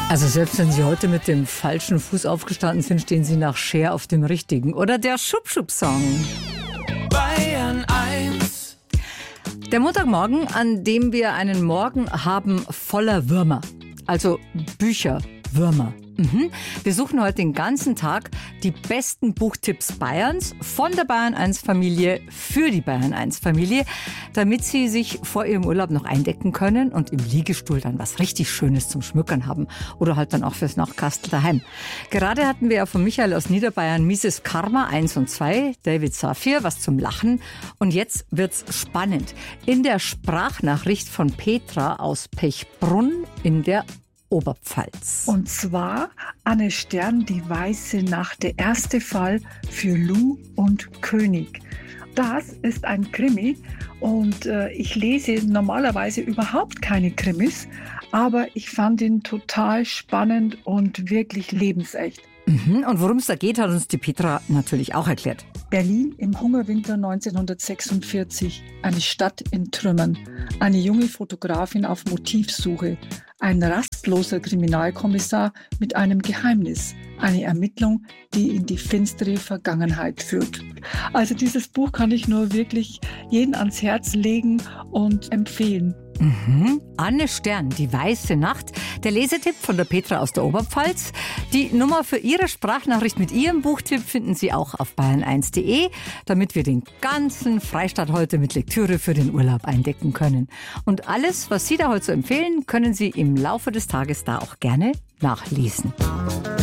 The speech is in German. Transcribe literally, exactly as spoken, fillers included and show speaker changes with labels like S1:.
S1: Also selbst wenn Sie heute mit dem falschen Fuß aufgestanden sind, stehen Sie nach Cher auf dem richtigen. Oder der Schub-Schub-Song.
S2: Bayern eins.
S1: Der Montagmorgen, an dem wir einen Morgen haben voller Würmer. Also Bücher, Würmer. Mhm. Wir suchen heute den ganzen Tag die besten Buchtipps Bayerns von der Bayern eins Familie für die Bayern eins Familie, damit Sie sich vor Ihrem Urlaub noch eindecken können und im Liegestuhl dann was richtig Schönes zum Schmückern haben oder halt dann auch fürs Nachtkastel daheim. Gerade hatten wir ja von Michael aus Niederbayern Mises Karma eins und zwei, David Safir, was zum Lachen. Und jetzt wird's spannend. In der Sprachnachricht von Petra aus Pechbrunn in der Oberpfalz.
S3: Und zwar Anne Stern, die weiße Nacht, der erste Fall für Lou und König. Das ist ein Krimi und äh, ich lese normalerweise überhaupt keine Krimis, aber ich fand ihn total spannend und wirklich lebensecht.
S1: Mhm. Und worum es da geht, hat uns die Petra natürlich auch erklärt.
S3: Berlin im Hungerwinter neunzehnhundertsechsundvierzig. Eine Stadt in Trümmern. Eine junge Fotografin auf Motivsuche. Ein rastloser Kriminalkommissar mit einem Geheimnis. Eine Ermittlung, die in die finstere Vergangenheit führt. Also dieses Buch kann ich nur wirklich jeden ans Herz legen und empfehlen.
S1: Mhm. Anne Stern, die weiße Nacht. Der Lesetipp von der Petra aus der Oberpfalz. Die Nummer für Ihre Sprachnachricht mit Ihrem Buchtipp finden Sie auch auf bayern eins punkt de, damit wir den ganzen Freistaat heute mit Lektüre für den Urlaub eindecken können. Und alles, was Sie da heute so empfehlen, können Sie im Laufe des Tages da auch gerne nachlesen.